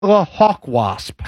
a hawk wasp.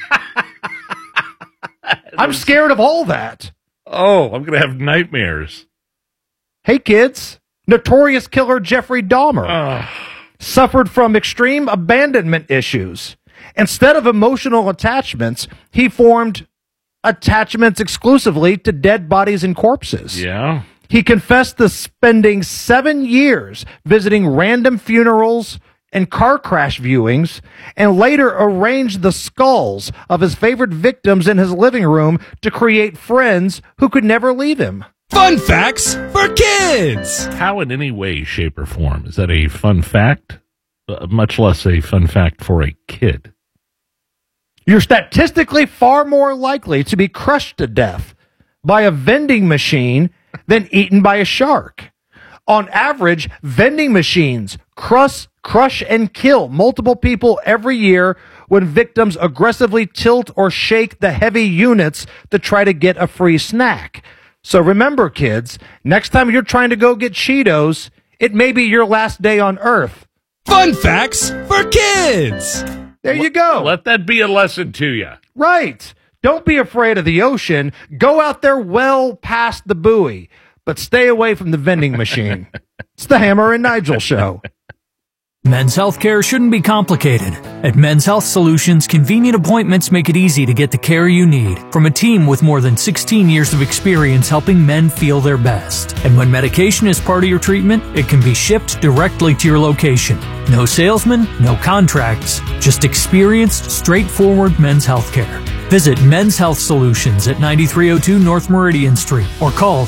I'm scared of all that. Oh, I'm going to have nightmares. Hey, kids. Notorious killer Jeffrey Dahmer suffered from extreme abandonment issues. Instead of emotional attachments, he formed attachments exclusively to dead bodies and corpses. Yeah. He confessed to spending 7 years visiting random funerals and car crash viewings, and later arranged the skulls of his favorite victims in his living room to create friends who could never leave him. Fun facts for kids! How in any way, shape, or form is that a fun fact? Much less a fun fact for a kid. You're statistically far more likely to be crushed to death by a vending machine than eaten by a shark. On average, vending machines crush and kill multiple people every year when victims aggressively tilt or shake the heavy units to try to get a free snack. So remember, kids, next time you're trying to go get Cheetos, it may be your last day on Earth. Fun facts for kids! There you go. Let that be a lesson to you. Right. Don't be afraid of the ocean. Go out there well past the buoy, but stay away from the vending machine. It's the Hammer and Nigel Show. Men's healthcare shouldn't be complicated. At Men's Health Solutions, convenient appointments make it easy to get the care you need from a team with more than 16 years of experience helping men feel their best. And when medication is part of your treatment, it can be shipped directly to your location. No salesman, no contracts, just experienced, straightforward men's healthcare. Visit Men's Health Solutions at 9302 North Meridian Street or call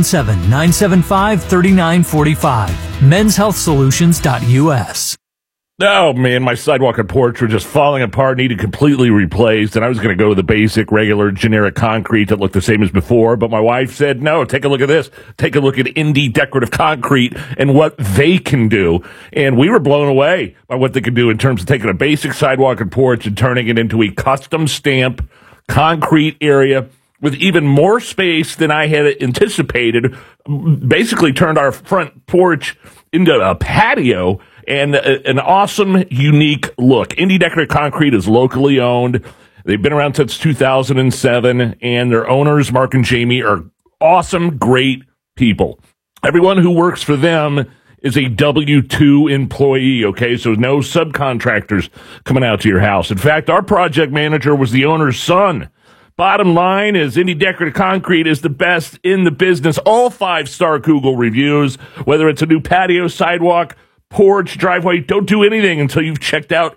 317-975-3945. menshealthsolutions.us. Oh, man, my sidewalk and porch were just falling apart, needed completely replaced, and I was going to go with the basic, regular, generic concrete that looked the same as before, but my wife said, no, take a look at this. Take a look at Indie Decorative Concrete and what they can do. And we were blown away by what they could do in terms of taking a basic sidewalk and porch and turning it into a custom stamp concrete area with even more space than I had anticipated. Basically turned our front porch into a patio and an awesome, unique look. Indie Decorative Concrete is locally owned. They've been around since 2007, and their owners, Mark and Jamie, are awesome, great people. Everyone who works for them is a W-2 employee, okay? So no subcontractors coming out to your house. In fact, our project manager was the owner's son. Bottom line is Indie Decorative Concrete is the best in the business. All 5-star Google reviews, whether it's a new patio, sidewalk, porch, driveway. Don't do anything until you've checked out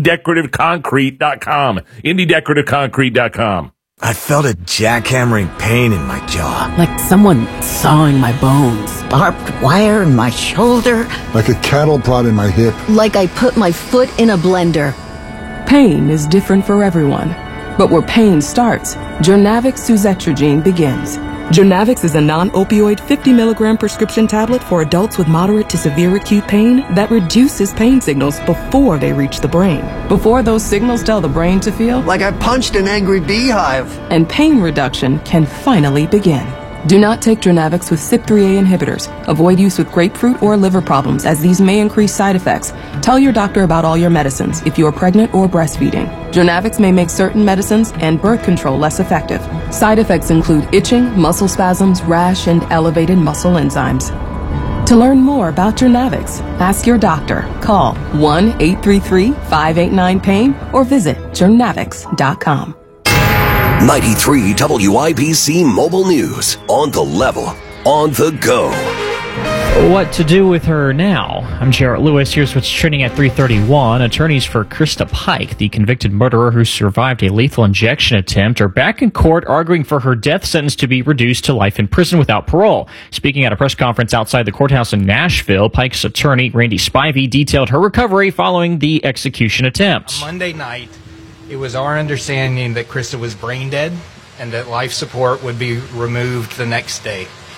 IndieDecorativeConcrete.com. IndieDecorativeConcrete.com. I felt a jackhammering pain in my jaw. Like someone sawing my bones. Barbed wire in my shoulder. Like a cattle prod in my hip. Like I put my foot in a blender. Pain is different for everyone. But where pain starts, Jurnavix suzetrigine begins. Jurnavix is a non-opioid 50-milligram prescription tablet for adults with moderate to severe acute pain that reduces pain signals before they reach the brain. Before those signals tell the brain to feel Like I punched an angry beehive. and pain reduction can finally begin. Do not take Jurnavix with CYP3A inhibitors. Avoid use with grapefruit or liver problems, as these may increase side effects. Tell your doctor about all your medicines if you are pregnant or breastfeeding. Jurnavix may make certain medicines and birth control less effective. Side effects include itching, muscle spasms, rash, and elevated muscle enzymes. To learn more about Jurnavix, ask your doctor. Call 1-833-589-PAIN or visit jurnavix.com. 93 WIBC Mobile News. On the level. On the go. What to do with her now? I'm Jarrett Lewis. Here's what's trending at 3:31. Attorneys for Krista Pike, the convicted murderer who survived a lethal injection attempt, are back in court arguing for her death sentence to be reduced to life in prison without parole. Speaking at a press conference outside the courthouse in Nashville, Pike's attorney, Randy Spivey, detailed her recovery following the execution attempt. Monday night, it was our understanding that Krista was brain dead and that life support would be removed the next day.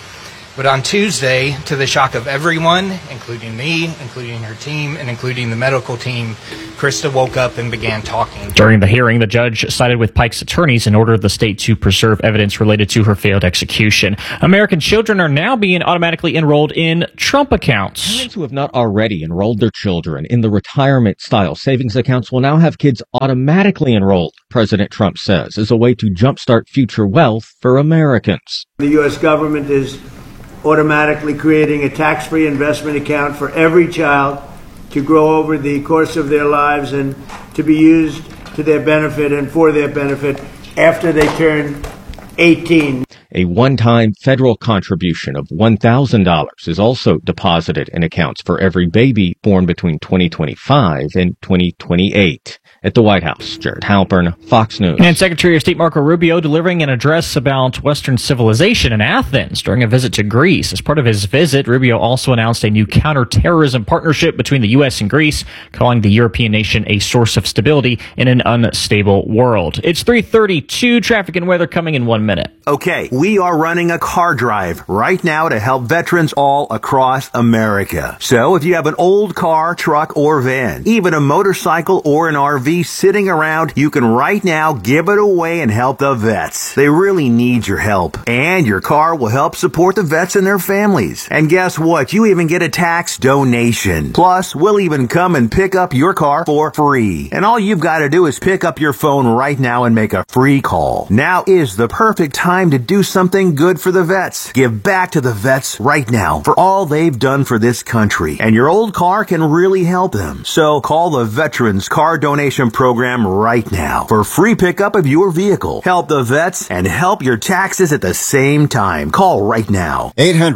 But on Tuesday, to the shock of everyone, including me, including her team, and including the medical team, Krista woke up and began talking. During the hearing, the judge sided with Pike's attorneys and ordered the state to preserve evidence related to her failed execution. American children are now being automatically enrolled in Trump accounts. Parents who have not already enrolled their children in the retirement-style savings accounts will now have kids automatically enrolled, President Trump says, as a way to jumpstart future wealth for Americans. The U.S. government is automatically creating a tax-free investment account for every child to grow over the course of their lives and to be used to their benefit and for their benefit after they turn 18. A one-time federal contribution of $1,000 is also deposited in accounts for every baby born between 2025 and 2028. At the White House, Jared Halpern, Fox News. And Secretary of State Marco Rubio delivering an address about Western civilization in Athens during a visit to Greece. As part of his visit, Rubio also announced a new counterterrorism partnership between the U.S. and Greece, calling the European nation a source of stability in an unstable world. It's 3:32, traffic and weather coming in 1 minute. Okay, we are running a car drive right now to help veterans all across America. So if you have an old car, truck, or van, even a motorcycle or an RV sitting around, you can right now give it away and help the vets. They really need your help. And your car will help support the vets and their families. And guess what? You even get a tax donation. Plus, we'll even come and pick up your car for free. And all you've got to do is pick up your phone right now and make a free call. Now is the perfect time to do something good for the vets. Give back to the vets right now for all they've done for this country. And your old car can really help them. So call the Veterans Car Donation Program right now for free pickup of your vehicle. Help the vets and help your taxes at the same time. Call right now.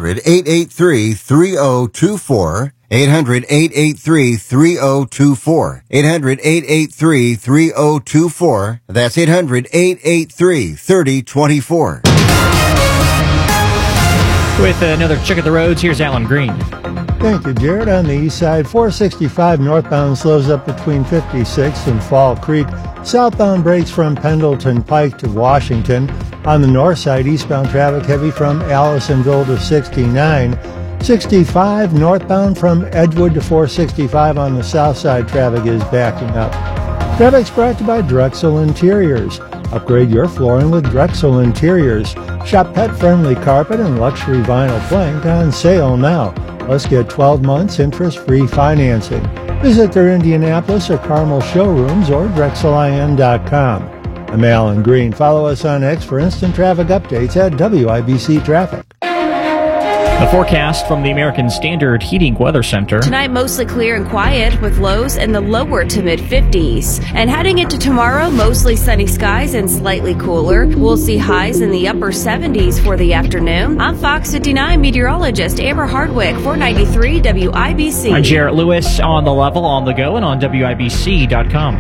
800-883-3024. 800-883-3024. 800-883-3024. That's 800-883-3024. With another check of the roads, here's Alan Green. Thank you, Jared. On the east side, 465 northbound slows up between 56th and Fall Creek. Southbound breaks from Pendleton Pike to Washington. On the north side, eastbound traffic heavy from Allisonville to 69. 65 northbound from Edgewood to 465 on the south side, traffic is backing up. Traffic's brought to you by Drexel Interiors. Upgrade your flooring with Drexel Interiors. Shop pet-friendly carpet and luxury vinyl plank on sale now. Let's get 12 months interest-free financing. Visit their Indianapolis or Carmel showrooms or DrexelIN.com. I'm Alan Green. Follow us on X for instant traffic updates at WIBC Traffic. The forecast from the American Standard Heating Weather Center. Tonight, mostly clear and quiet with lows in the lower to mid-50s. And heading into tomorrow, mostly sunny skies and slightly cooler. We'll see highs in the upper 70s for the afternoon. I'm Fox 59 meteorologist Amber Hardwick, 493 WIBC. I'm Jarrett Lewis on the level, on the go, and on WIBC.com.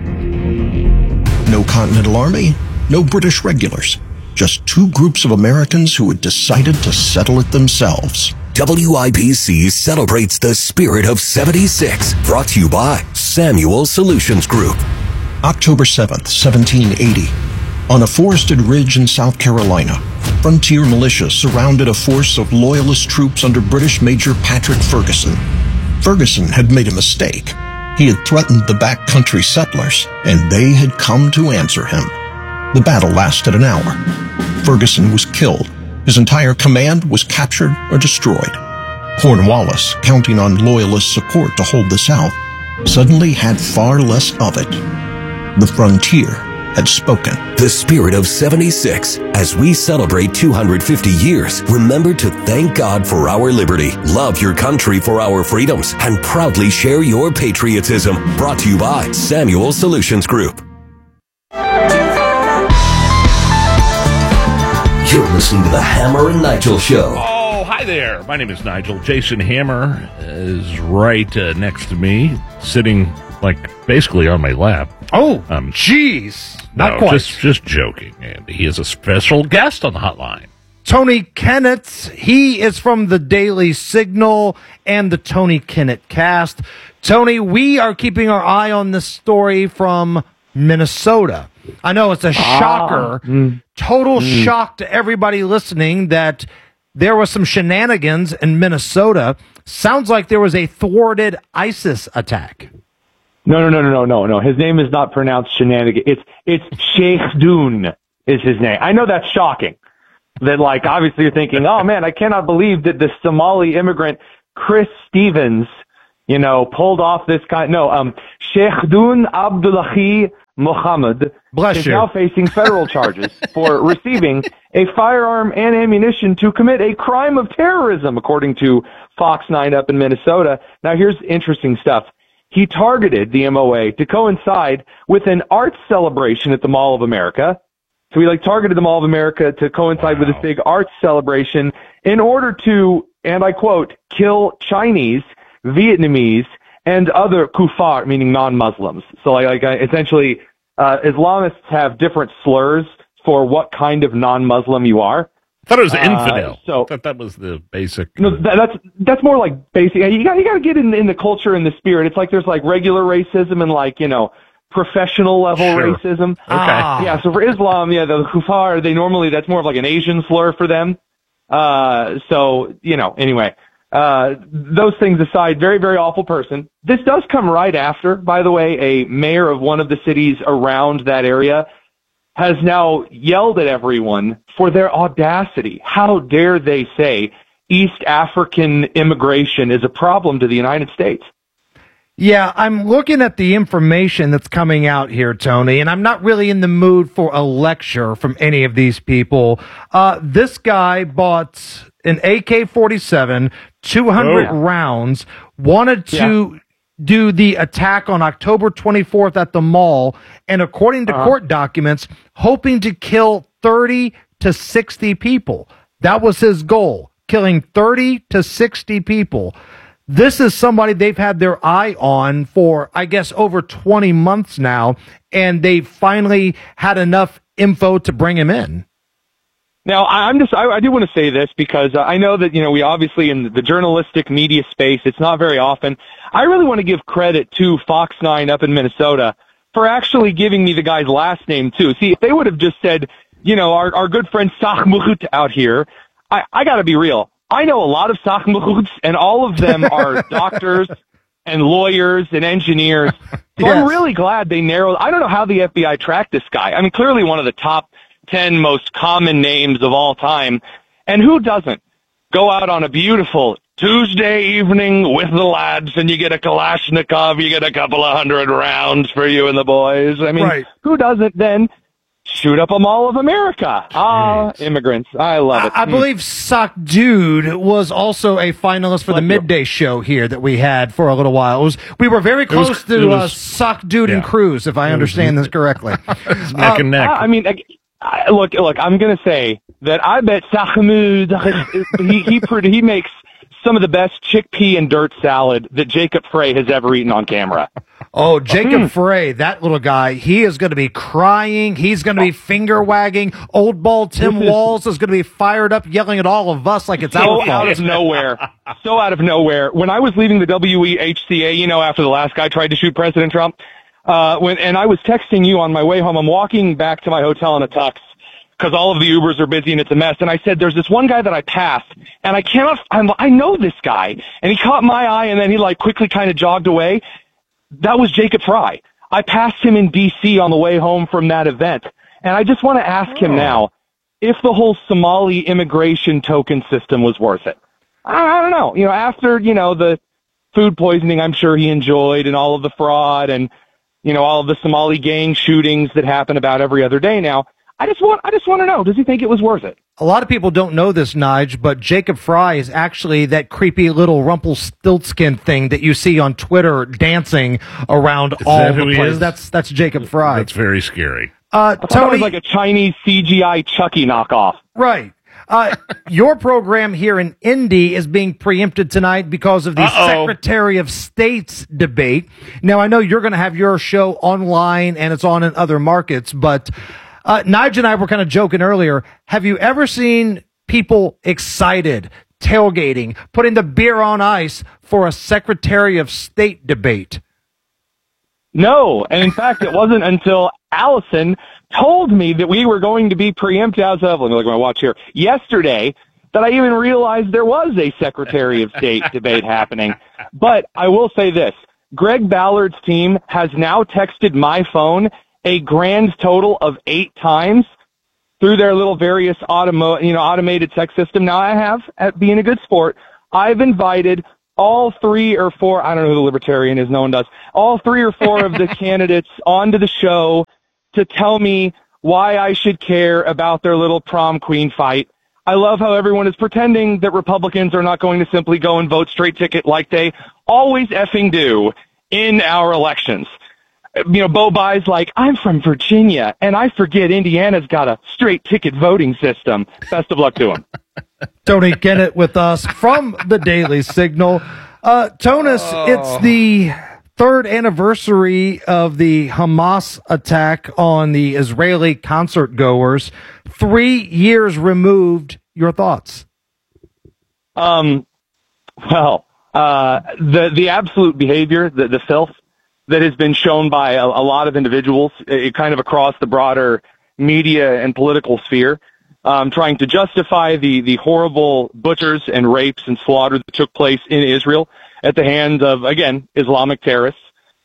No Continental Army, no British regulars. Just two groups of Americans who had decided to settle it themselves. WIBC celebrates the spirit of 76. Brought to you by Samuel Solutions Group. October 7th, 1780. On a forested ridge in South Carolina, frontier militia surrounded a force of loyalist troops under British Major Patrick Ferguson. Ferguson had made a mistake. He had threatened the backcountry settlers, and they had come to answer him. The battle lasted an hour. Ferguson was killed. His entire command was captured or destroyed. Cornwallis, counting on loyalist support to hold the South, suddenly had far less of it. The frontier had spoken. The spirit of 76. As we celebrate 250 years, remember to thank God for our liberty, love your country for our freedoms, and proudly share your patriotism. Brought to you by Samuel Solutions Group. You're listening to the Hammer and Nigel Show. Oh, hi there. My name is Nigel. Jason Hammer is right next to me, sitting basically on my lap. Oh, jeez. Not quite. Just joking. And he is a special guest on the hotline. Tony Kennett. He is from the Daily Signal and the Tony Kennett Cast. Tony, we are keeping our eye on this story from Minnesota. I know it's a shocker, total shock to everybody listening that there was some shenanigans in Minnesota. Sounds like there was a thwarted ISIS attack. No. His name is not pronounced shenanigan. It's Sheikh Dun is his name. I know that's shocking. That, like, obviously you're thinking, oh man, I cannot believe that the Somali immigrant Chris Stevens, pulled off this kind. No, Sheikh Dun Abdullahi Muhammad is now facing federal charges for receiving a firearm and ammunition to commit a crime of terrorism, according to Fox 9 up in Minnesota. Now, here's interesting stuff. He targeted the MOA to coincide with an arts celebration at the Mall of America. So he targeted the Mall of America to coincide with this big arts celebration in order to, and I quote, kill Chinese, Vietnamese, and other kuffar, meaning non-Muslims. So essentially, Islamists have different slurs for what kind of non-Muslim you are. I thought it was infidel. So that was the basic. No, that's more like basic. You got to get in the culture and the spirit. It's like there's regular racism and professional level racism. Okay. Yeah. So for Islam, the kuffar, that's more of an Asian slur for them. Anyway. Those things aside, very, very awful person. This does come right after, by the way, a mayor of one of the cities around that area has now yelled at everyone for their audacity. How dare they say East African immigration is a problem to the United States? Yeah, I'm looking at the information that's coming out here, Tony, and I'm not really in the mood for a lecture from any of these people. This guy bought an AK-47, 200 rounds, wanted to do the attack on October 24th at the mall, and according to court documents, hoping to kill 30 to 60 people. That was his goal, killing 30 to 60 people. This is somebody they've had their eye on for, I guess, over 20 months now, and they finally had enough info to bring him in. Now, I do want to say this because I know that, we obviously in the journalistic media space, it's not very often. I really want to give credit to Fox 9 up in Minnesota for actually giving me the guy's last name, too. See, if they would have just said, our good friend Sahmut out here, I got to be real. I know a lot of Sahmuts, and all of them are doctors and lawyers and engineers. So I'm really glad they narrowed. I don't know how the FBI tracked this guy. I mean, clearly one of the top 10 most common names of all time. And who doesn't go out on a beautiful Tuesday evening with the lads and you get a Kalashnikov, you get a couple of 100 rounds for you and the boys? I mean, who doesn't then shoot up a Mall of America? Immigrants. I love it. I believe Sock Dude was also a finalist for the midday show here that we had for a little while. We were very close to Sock Dude and Cruz, if I understand this correctly. Neck and neck. I mean, look, I'm going to say that I bet Sahmud, he makes some of the best chickpea and dirt salad that Jacob Frey has ever eaten on camera. Oh, Jacob Frey, that little guy, he is going to be crying. He's going to be finger wagging. Old ball Tim Walz is going to be fired up, yelling at all of us like it's our fault. Out of nowhere. So out of nowhere. When I was leaving the WEHCA, after the last guy tried to shoot President Trump, and I was texting you on my way home, I'm walking back to my hotel in a tux because all of the Ubers are busy and it's a mess. And I said, there's this one guy that I passed, and I know this guy. And he caught my eye, and then he quickly kind of jogged away. That was Jacob Frey. I passed him in D.C. on the way home from that event. And I just want to ask him now if the whole Somali immigration token system was worth it. I don't know. After, the food poisoning I'm sure he enjoyed and all of the fraud and, all of the Somali gang shootings that happen about every other day now, I just want to know, does he think it was worth it? A lot of people don't know this, Nige, but Jacob Frey is actually that creepy little Rumpelstiltskin thing that you see on Twitter dancing around all the place. That's Jacob Frey. That's very scary. Tony, like a Chinese CGI Chucky knockoff. Right. Your program here in Indy is being preempted tonight because of the Secretary of State's debate. Now, I know you're going to have your show online and it's on in other markets, but Nige and I were kind of joking earlier. Have you ever seen people excited, tailgating, putting the beer on ice for a Secretary of State debate? No. And in fact, it wasn't until Allison told me that we were going to be preempted as of, let me look at my watch here, yesterday, that I even realized there was a Secretary of State debate happening. But I will say this. Greg Ballard's team has now texted my phone a grand total of 8 times through their little various automated text system. Now I have, at being a good sport, I've invited all 3 or 4, I don't know who the Libertarian is, no one does, all 3 or 4 of the candidates onto the show to tell me why I should care about their little prom queen fight. I love how everyone is pretending that Republicans are not going to simply go and vote straight ticket like they always effing do in our elections. Bo Bai's like, I'm from Virginia, and I forget Indiana's got a straight ticket voting system. Best of luck to him. Tony Kennett with us from the Daily Signal. Tonis, it's the 3rd anniversary of the Hamas attack on the Israeli concert goers. 3 years removed. Your thoughts? The absolute behavior, the filth that has been shown by a lot of individuals, kind of across the broader media and political sphere, trying to justify the horrible butchers and rapes and slaughter that took place in Israel at the hands of, again, Islamic terrorists.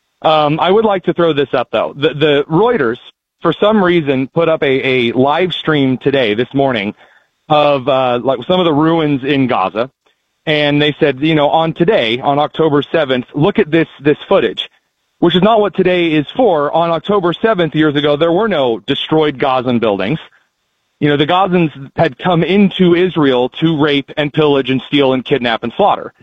I would like to throw this up, though. The Reuters, for some reason, put up a live stream this morning, of some of the ruins in Gaza. And they said, on October 7th, look at this footage, which is not what today is for. On October 7th, years ago, there were no destroyed Gazan buildings. The Gazans had come into Israel to rape and pillage and steal and kidnap and slaughter.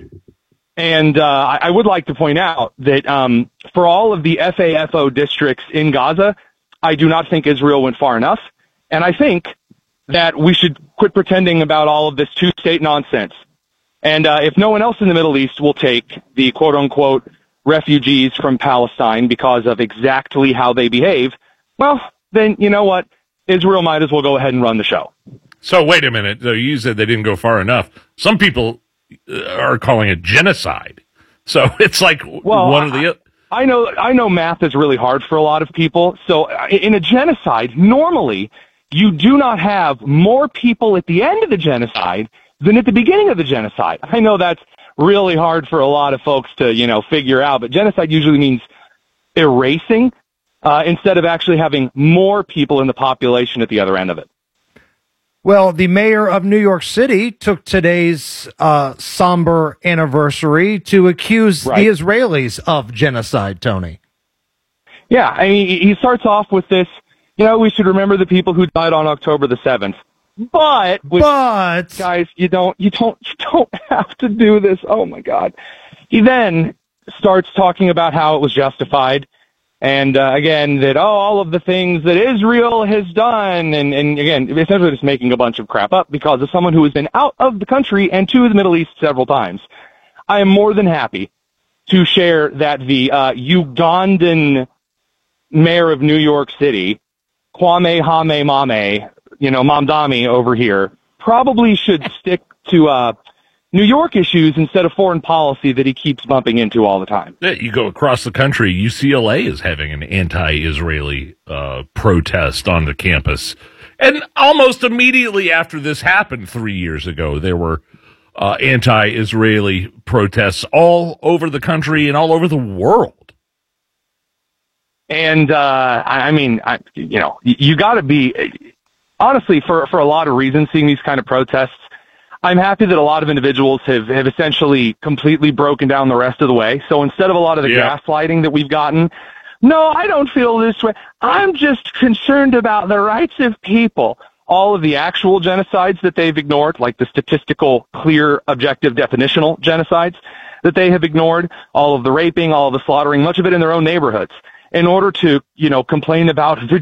And I would like to point out that for all of the FAFO districts in Gaza, I do not think Israel went far enough. And I think that we should quit pretending about all of this two-state nonsense. And if no one else in the Middle East will take the quote-unquote refugees from Palestine because of exactly how they behave, well, then you know what? Israel might as well go ahead and run the show. So wait a minute. So you said they didn't go far enough. Some people are calling it genocide. So it's like one of the... I know math is really hard for a lot of people. So in a genocide, normally you do not have more people at the end of the genocide than at the beginning of the genocide. I know that's really hard for a lot of folks to, figure out, but genocide usually means erasing instead of actually having more people in the population at the other end of it. Well, the mayor of New York City took today's somber anniversary to accuse the Israelis of genocide, Tony. Yeah, I mean, he starts off with this, we should remember the people who died on October the 7th. But guys, you don't have to do this. Oh my God. He then starts talking about how it was justified. And again, that all of the things that Israel has done, and again, essentially just making a bunch of crap up because of someone who has been out of the country and to the Middle East several times. I am more than happy to share that the Ugandan mayor of New York City, Kwame Hame Mame, Mamdani over here, probably should stick to New York issues instead of foreign policy that he keeps bumping into all the time. Yeah, you go across the country, UCLA is having an anti-Israeli protest on the campus. And almost immediately after this happened 3 years ago, there were anti-Israeli protests all over the country and all over the world. And, you got to be, honestly, for a lot of reasons, seeing these kind of protests, I'm happy that a lot of individuals have essentially completely broken down the rest of the way. So instead of a lot of the gaslighting that we've gotten, no, I don't feel this way. I'm just concerned about the rights of people. All of the actual genocides that they've ignored, like the statistical, clear, objective, definitional genocides that they have ignored, all of the raping, all of the slaughtering, much of it in their own neighborhoods, in order to, complain about the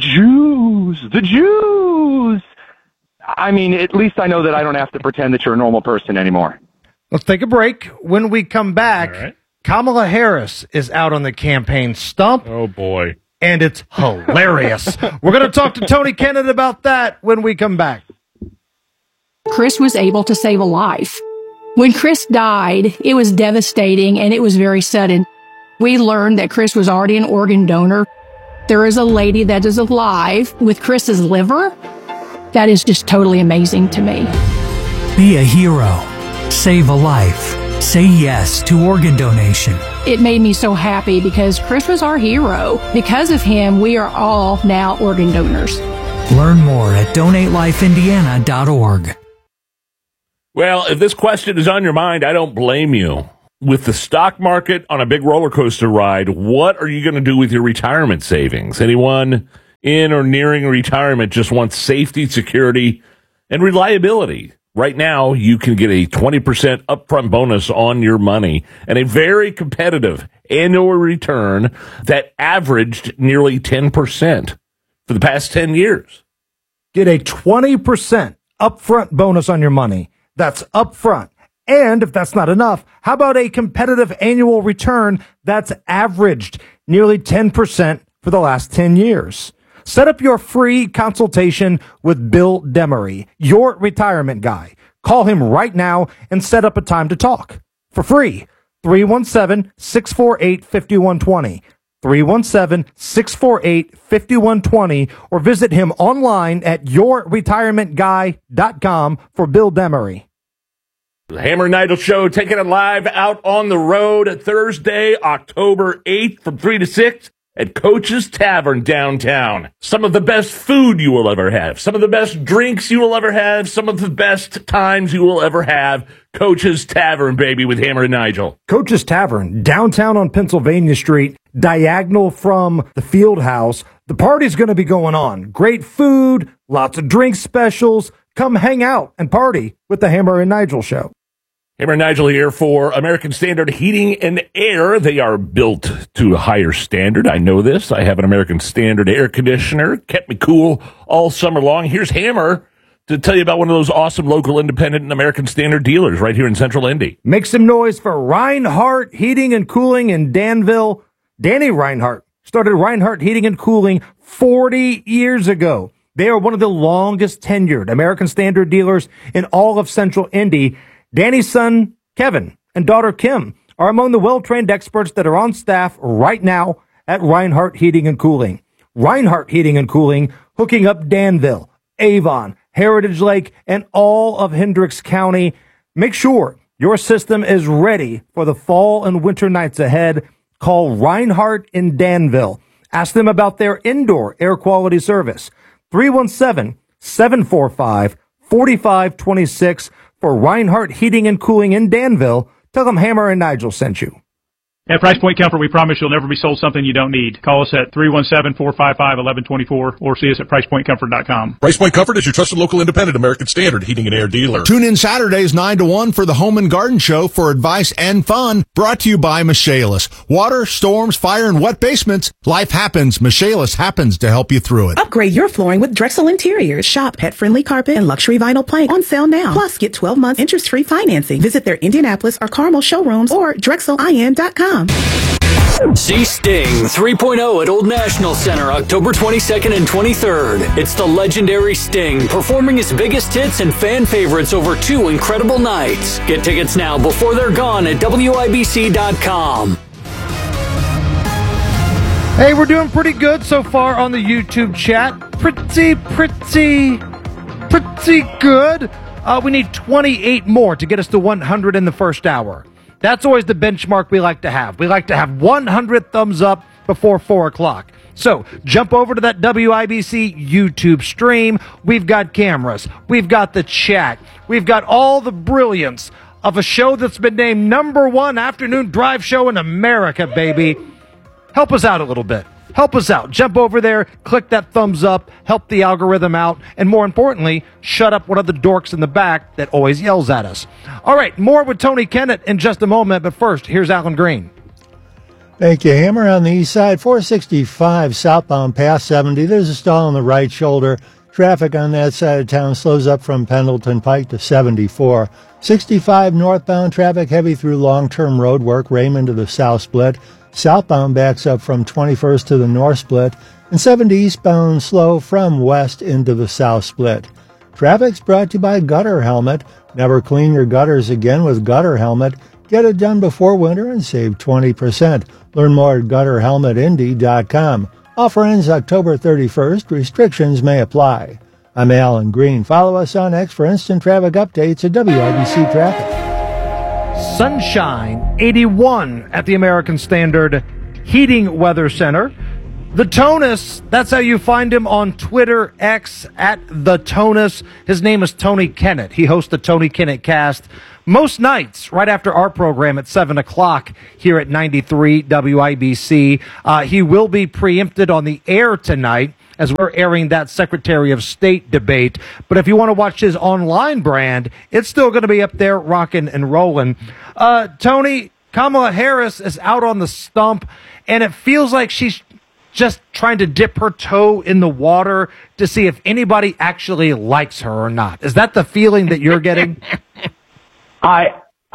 Jews. I mean, at least I know that I don't have to pretend that you're a normal person anymore. Let's take a break. When we come back, Kamala Harris is out on the campaign stump. Oh, boy. And it's hilarious. We're going to talk to Tony Kennett about that when we come back. Chris was able to save a life. When Chris died, it was devastating and it was very sudden. We learned that Chris was already an organ donor. There is a lady that is alive with Chris's liver. That is just totally amazing to me. Be a hero. Save a life. Say yes to organ donation. It made me so happy because Chris was our hero. Because of him, we are all now organ donors. Learn more at donatelifeindiana.org. Well, if this question is on your mind, I don't blame you. With the stock market on a big roller coaster ride, what are you going to do with your retirement savings? Anyone in or nearing retirement just wants safety, security, and reliability. Right now, you can get a 20% upfront bonus on your money and a very competitive annual return that averaged nearly 10% for the past 10 years. Get a 20% upfront bonus on your money. That's upfront. And if that's not enough, how about a competitive annual return that's averaged nearly 10% for the last 10 years? Set up your free consultation with Bill Demery, your retirement guy. Call him right now and set up a time to talk for free. 317-648-5120. 317-648-5120, or visit him online at yourretirementguy.com for Bill Demery. The Hammer and Nigel Show taking it live out on the road Thursday, October 8th from 3 to 6 at Coach's Tavern downtown. Some of the best food you will ever have. Some of the best drinks you will ever have. Some of the best times you will ever have. Coach's Tavern, baby, with Hammer and Nigel. Coach's Tavern, downtown on Pennsylvania Street, diagonal from the Field House. The party's going to be going on. Great food, lots of drink specials. Come hang out and party with the Hammer and Nigel Show. Hammer and Nigel here for American Standard Heating and Air. They are built to a higher standard. I know this. I have an American Standard air conditioner. Kept me cool all summer long. Here's Hammer to tell you about one of those awesome local independent and American Standard dealers right here in Central Indy. Make some noise for Reinhardt Heating and Cooling in Danville. Danny Reinhardt started Reinhardt Heating and Cooling 40 years ago. They are one of the longest tenured American Standard dealers in all of Central Indy. Danny's son, Kevin, and daughter, Kim, are among the well-trained experts that are on staff right now at Reinhardt Heating and Cooling. Reinhardt Heating and Cooling, hooking up Danville, Avon, Heritage Lake, and all of Hendricks County. Make sure your system is ready for the fall and winter nights ahead. Call Reinhardt in Danville. Ask them about their indoor air quality service. 317-745-4526 for Reinhardt Heating and Cooling in Danville. Tell them Hammer and Nigel sent you. At Price Point Comfort, we promise you'll never be sold something you don't need. Call us at 317-455-1124 or see us at PricePointComfort.com. Price Point Comfort is your trusted local independent American Standard heating and air dealer. Tune in Saturdays 9 to 1 for the Home and Garden Show for advice and fun. Brought to you by Michaelis. Water, storms, fire, and wet basements. Life happens. Michaelis happens to help you through it. Upgrade your flooring with Drexel Interiors. Shop pet-friendly carpet and luxury vinyl plank on sale now. Plus, get 12 months interest-free financing. Visit their Indianapolis or Carmel showrooms or DrexelIN.com. See Sting 3.0 at Old National Center October 22nd and 23rd. It's the legendary Sting performing his biggest hits and fan favorites over 2 incredible nights. Get tickets now before they're gone at WIBC.com. Hey, we're doing pretty good so far on the YouTube chat. Pretty good. We need 28 more to get us to 100 in the first hour. That's always the benchmark we like to have. We like to have 100 thumbs up before 4 o'clock. So jump over to that WIBC YouTube stream. We've got cameras. We've got the chat. We've got all the brilliance of a show that's been named #1 afternoon drive show in America, baby. Help us out a little bit. Help us out. Jump over there, click that thumbs up, help the algorithm out, and more importantly, shut up one of the dorks in the back that always yells at us. All right, more with Tony Kennett in just a moment, but first, here's Alan Green. Thank you. Hammer on the east side, 465 southbound past 70. There's a stall on the right shoulder. Traffic on that side of town slows up from Pendleton Pike to 74. 65 northbound traffic heavy through long-term road work, Raymond to the south split. Southbound backs up from 21st to the north split, and 70 eastbound slow from west into the south split. Traffic's brought to you by Gutter Helmet. Never clean your gutters again with Gutter Helmet. Get it done before winter and save 20%. Learn more at GutterHelmetIndy.com. Offer ends October 31st. Restrictions may apply. I'm Alan Green. Follow us on X for instant traffic updates at WIBC Traffic. Sunshine, 81 at the American Standard Heating Weather Center. The Tonus, that's how you find him on Twitter, X, at The Tonus. His name is Tony Kennett. He hosts the Tony Kennett Cast most nights right after our program at 7 o'clock here at 93 WIBC. He will be preempted on the air tonight as we're airing that Secretary of State debate. But if you want to watch his online brand, it's still going to be up there rocking and rolling. Tony, Kamala Harris is out on the stump, and it feels like she's just trying to dip her toe in the water to see if anybody actually likes her or not. Is that the feeling that you're getting? I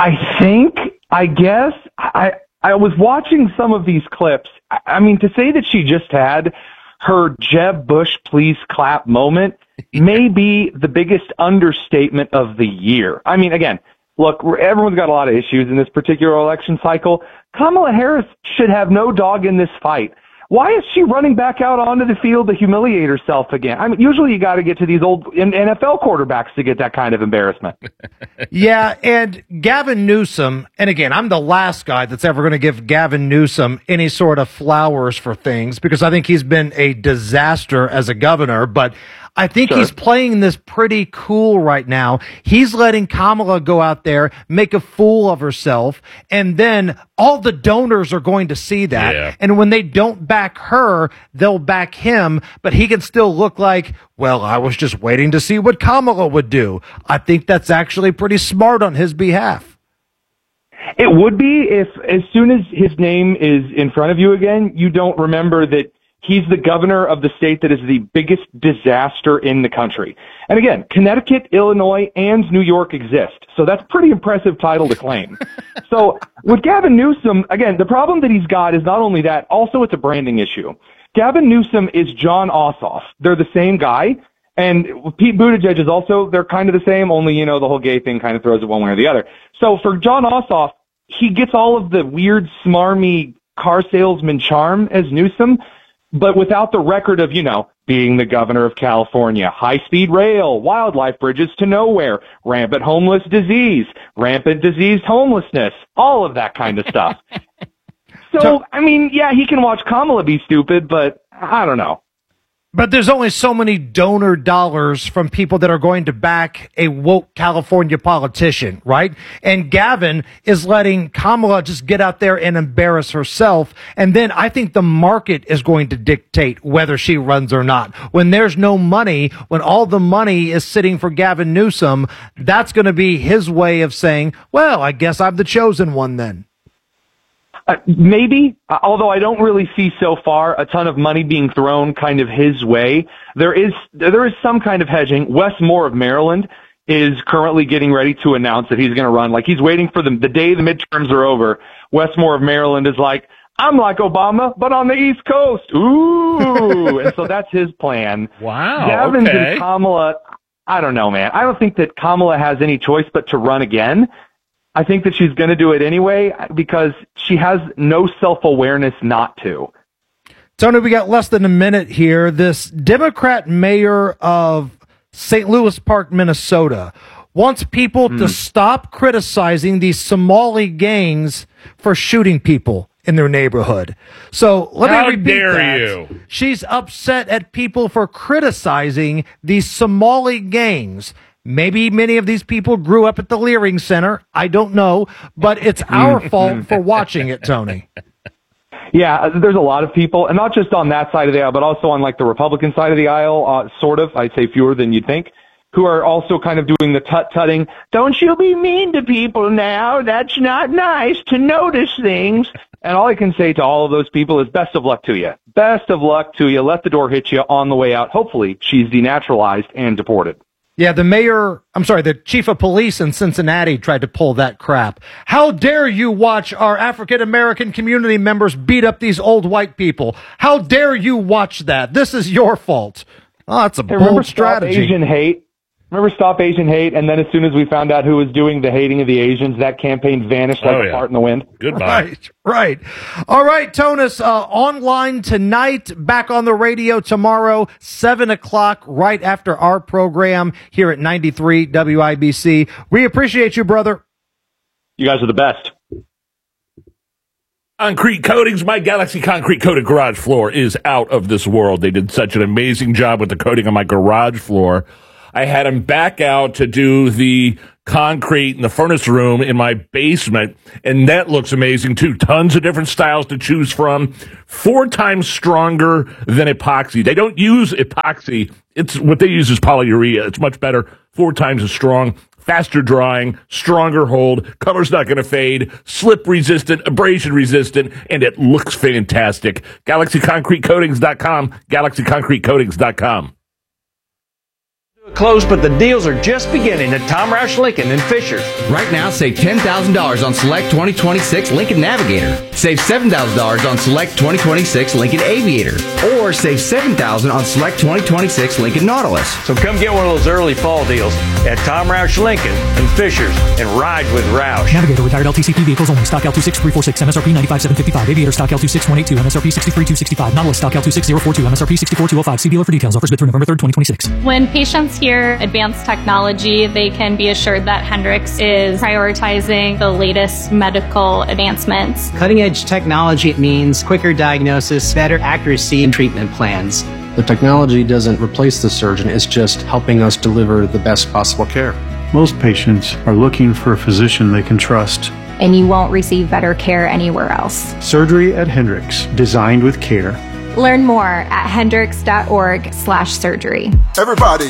guess I was watching some of these clips. I mean, to say that she just had her Jeb Bush please clap moment may be the biggest understatement of the year. I mean, again, look, everyone's got a lot of issues in this particular election cycle. Kamala Harris should have no dog in this fight. Why is she running back out onto the field to humiliate herself again? I mean, usually you got to get to these old NFL quarterbacks to get that kind of embarrassment. Yeah, and Gavin Newsom, and again, I'm the last guy that's ever going to give Gavin Newsom any sort of flowers for things because I think he's been a disaster as a governor, but I think he's playing this pretty cool right now. He's letting Kamala go out there, make a fool of herself, and then all the donors are going to see that. Yeah. And when they don't back her, they'll back him, but he can still look like, well, I was just waiting to see what Kamala would do. I think that's actually pretty smart on his behalf. It would be if as soon as his name is in front of you again, you don't remember that he's the governor of the state that is the biggest disaster in the country. And again, Connecticut, Illinois, and New York exist. So that's a pretty impressive title to claim. So with Gavin Newsom, again, the problem that he's got is not only that, also it's a branding issue. Gavin Newsom is John Ossoff. They're the same guy. And Pete Buttigieg is also, they're kind of the same, only, you know, the whole gay thing kind of throws it one way or the other. So for John Ossoff, he gets all of the weird, smarmy car salesman charm as Newsom, but without the record of, you know, being the governor of California, high-speed rail, wildlife bridges to nowhere, rampant disease homelessness, all of that kind of stuff. So, I mean, yeah, he can watch Kamala be stupid, but I don't know. But there's only so many donor dollars from people that are going to back a woke California politician, right? And Gavin is letting Kamala just get out there and embarrass herself. And then I think the market is going to dictate whether she runs or not. When there's no money, when all the money is sitting for Gavin Newsom, that's going to be his way of saying, well, I guess I'm the chosen one then. Maybe, although I don't really see so far a ton of money being thrown kind of his way. There is some kind of hedging. Wes Moore of Maryland is currently getting ready to announce that he's going to run. Like, he's waiting for the day the midterms are over. Wes Moore of Maryland is like, I'm like Obama, but on the East Coast. Ooh. And so that's his plan. Wow. Gavin and Kamala, I don't know, man. I don't think that Kamala has any choice but to run again. I think that she's going to do it anyway because she has no self-awareness not to. Tony, we got less than a minute here. This Democrat mayor of St. Louis Park, Minnesota, wants people to stop criticizing these Somali gangs for shooting people in their neighborhood. So let me repeat that. She's upset at people for criticizing these Somali gangs. Maybe many of these people grew up at the Leering Center. I don't know, but it's our fault for watching it, Tony. Yeah, there's a lot of people, and not just on that side of the aisle, but also on like the Republican side of the aisle, sort of, I'd say fewer than you'd think, who are also kind of doing the tut-tutting. Don't you be mean to people now. That's not nice to notice things. And all I can say to all of those people is best of luck to you. Best of luck to you. Let the door hit you on the way out. Hopefully she's denaturalized and deported. Yeah, the chief of police in Cincinnati tried to pull that crap. How dare you watch our African-American community members beat up these old white people? How dare you watch that? This is your fault. Oh, that's a bold strategy. Asian hate? Remember Stop Asian Hate? And then as soon as we found out who was doing the hating of the Asians, that campaign vanished like a fart in the wind. Goodbye. Right. All right, Tonus, online tonight, back on the radio tomorrow, 7 o'clock, right after our program here at 93 WIBC. We appreciate you, brother. You guys are the best. Concrete Coatings, my Galaxy Concrete coated garage floor is out of this world. They did such an amazing job with the coating on my garage floor. I had them back out to do the concrete in the furnace room in my basement, and that looks amazing too. Tons of different styles to choose from. 4 times stronger than epoxy. They don't use epoxy. It's what they use is polyurea. It's much better. 4 times as strong. Faster drying, stronger hold, color's not going to fade, slip resistant, abrasion resistant, and it looks fantastic. GalaxyConcreteCoatings.com, GalaxyConcreteCoatings.com. Closed, but the deals are just beginning at Tom Roush Lincoln in Fishers. Right now, save $10,000 on select 2026 Lincoln Navigator. Save $7,000 on select 2026 Lincoln Aviator. Or save $7,000 on select 2026 Lincoln Nautilus. So come get one of those early fall deals at Tom Roush Lincoln in Fishers and ride with Roush. Navigator retired LTCP vehicles only. Stock L26346, MSRP 95,755. Aviator stock L26182, MSRP 63,265. Nautilus stock L26042, MSRP 64,205. See dealer for details. Offers good through November 3rd, 2026. When patients hear advanced technology, they can be assured that Hendrix is prioritizing the latest medical advancements. Cutting-edge technology means quicker diagnosis, better accuracy in treatment plans. The technology doesn't replace the surgeon, it's just helping us deliver the best possible care. Most patients are looking for a physician they can trust. And you won't receive better care anywhere else. Surgery at Hendrix, designed with care. Learn more at hendrix.org/surgery. Everybody